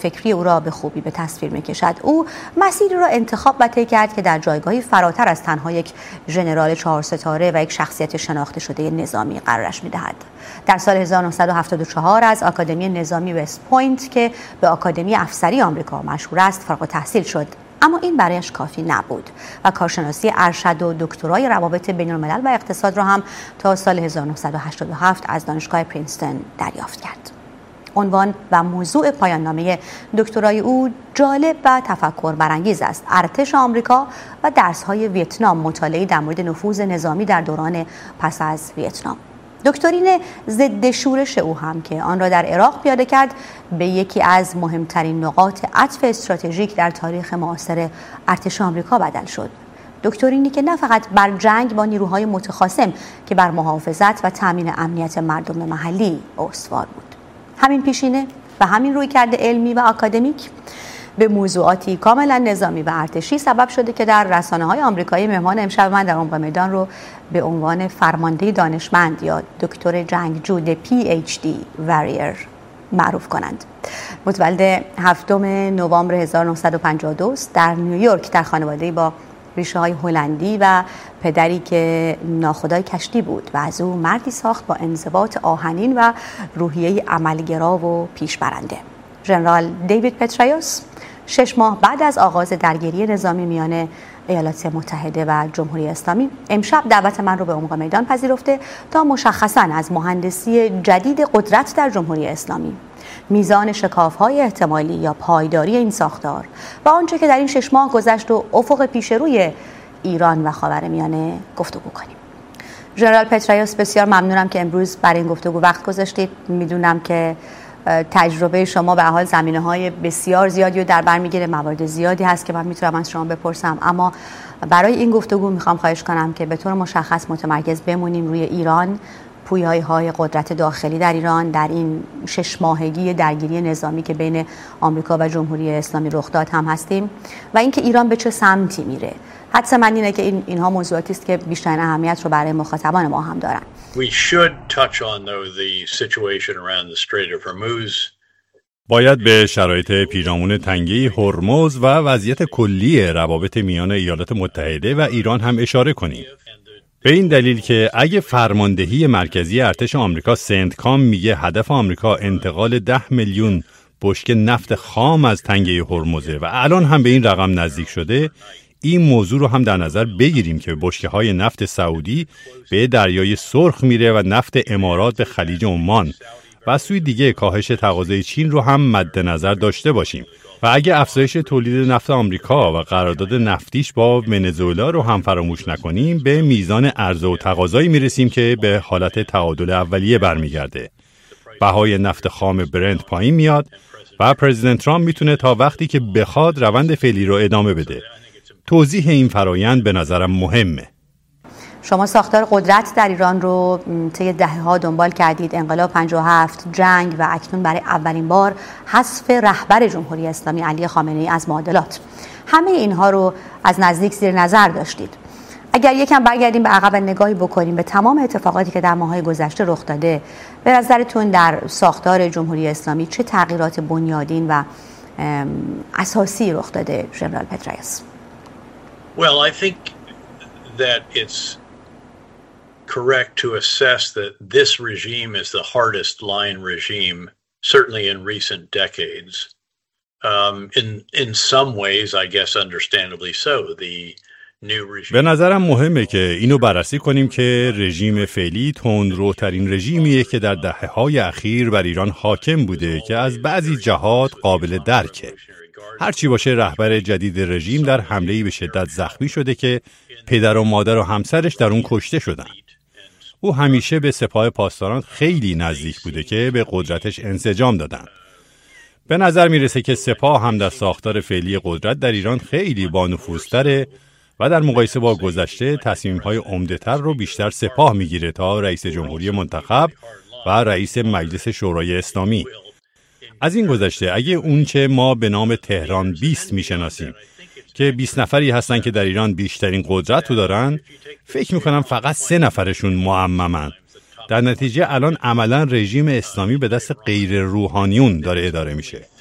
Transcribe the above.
فکری او را به خوبی به تصویر می‌کشد. او مسیری را انتخاب و طی کرد که در جایگاهی فراتر از تنها یک ژنرال 4 ستاره و یک شخصیت شناخته شده نظامی قرارش می‌دهد. در سال 1974 از آکادمی نظامی وست پوینت که به آکادمی افسری آمریکا مشهور است فارغ التحصیل شد، اما این برایش کافی نبود و کارشناسی ارشد و دکترای روابط بین‌الملل و اقتصاد را هم تا سال 1987 از دانشگاه پرینستون دریافت کرد. عنوان و موضوع پایان نامه دکترای او جالب و تفکر برانگیز است: ارتش آمریکا و درس‌های ویتنام، مطالعه‌ای در مورد نفوذ نظامی در دوران پس از ویتنام. دکترین ضد شورش او هم که آن را در عراق پیاده کرد، به یکی از مهمترین نقاط عطف استراتژیک در تاریخ معاصر ارتش آمریکا بدل شد. دکترینی که نه فقط بر جنگ با نیروهای متخاصم که بر محافظت و تامین امنیت مردم محلی استوار بود. همین پیشینه و همین رویکرد علمی و آکادمیک به موضوعاتی کاملا نظامی و ارتشی سبب شده که در رسانه‌های آمریکایی مهمان امشب من در عمق میدان رو به عنوان فرمانده دانشمند یا دکتر جنگجو PhD warrior معروف کنند. متولد 7 نوامبر 1952 در نیویورک در خانواده‌ای با ریشه‌های هلندی و پدری که ناخدای کشتی بود و از او مردی ساخت با انضباط آهنین و روحیه عملگرا و پیشبرنده. ژنرال دیوید پترایوس 6 ماه بعد از آغاز درگیری نظامی میان ایالات متحده و جمهوری اسلامی امشب دعوت من رو به عمق میدان پذیرفته تا مشخصاً از مهندسی جدید قدرت در جمهوری اسلامی، میزان شکاف‌های احتمالی یا پایداری این ساختار و آنچه که در این 6 ماه گذشت و افق پیشروی ایران و خاورمیانه گفتگو کنیم. ژنرال پترایوس، بسیار ممنونم که امروز برای این گفتگو وقت گذاشتید. میدونم که تجربه شما به حال زمینه‌های بسیار زیادی رو در بر می‌گیره، موارد زیادی هست که من میتونم از شما بپرسم، اما برای این گفتگو میخوام خواهش کنم که به طور مشخص متمرکز بمونیم روی ایران، پویایی‌های قدرت داخلی در ایران در این 6 ماهگی درگیری نظامی که بین آمریکا و جمهوری اسلامی رخ داد هم هستیم و اینکه ایران به چه سمتی میره. حدس من اینه که اینها موضوعاتی است که بیشتر اهمیت رو برای مخاطبان ما هم دارن. We should touch on though the situation around the Strait of Hormuz. باید به شرایط پیرامون تنگه هرمز و وضعیت کلی روابط میان ایالات متحده و ایران هم اشاره کنیم. به این دلیل که اگه فرماندهی مرکزی ارتش آمریکا سنتکام میگه هدف آمریکا انتقال 10 میلیون بشکه نفت خام از تنگه هرمزه و الان هم به این رقم نزدیک شده، این موضوع رو هم در نظر بگیریم که بشکه‌های نفت سعودی به دریای سرخ میره و نفت امارات به خلیج عمان و سوی دیگه کاهش تقاضای چین رو هم مد نظر داشته باشیم و اگه افزایش تولید نفت آمریکا و قرارداد نفتیش با ونزوئلا رو هم فراموش نکنیم، به میزان عرضه و تقاضایی میرسیم که به حالت تعادل اولیه برمیگرده. بهای نفت خام برنت پایین میاد و پرزیدنت ترامپ میتونه تا وقتی که بخواد روند فعلی رو ادامه بده. توضیح این فرایند به نظرم مهمه. شما ساختار قدرت در ایران رو طی دهه‌ها دنبال کردید، انقلاب 57، جنگ و اکنون برای اولین بار حذف رهبر جمهوری اسلامی علی خامنه‌ای از معادلات. همه اینها رو از نزدیک زیر نظر داشتید. اگر یکم برگردیم به عقب نگاهی بکنیم به تمام اتفاقاتی که در ماه‌های گذشته رخ داده، به نظرتون در ساختار جمهوری اسلامی چه تغییرات بنیادین و اساسی رخ داده ژنرال پترایوس؟ Well, I think that it's correct to assess that this regime is the hardest line regime, certainly in recent decades. In some ways, I guess understandably so, the new regime. به نظرم مهمه که اینو بررسی کنیم که رژیم فعلی تندروترین رژیمیه که در دهه‌های اخیر بر ایران حاکم بوده که از بعضی جهات قابل درکه. هرچی باشه رهبر جدید رژیم در حمله‌ای به شدت زخمی شده که پدر و مادر و همسرش در اون کشته شدن. او همیشه به سپاه پاسداران خیلی نزدیک بوده که به قدرتش انسجام دادن. به نظر میرسه که سپاه هم در ساختار فعلی قدرت در ایران خیلی بانفوذتره و در مقایسه با گذشته تصمیم‌های عمده‌تر رو بیشتر سپاه میگیره تا رئیس جمهوری منتخب و رئیس مجلس شورای اسلامی. از این گذشته اگه اون چه ما به نام تهران 20 میشناسیم که 20 نفری هستن که در ایران بیشترین قدرت رو دارن، فکر میکنم فقط 3 نفرشون معممن. در نتیجه الان عملا رژیم اسلامی به دست غیر روحانیون داره اداره میشه.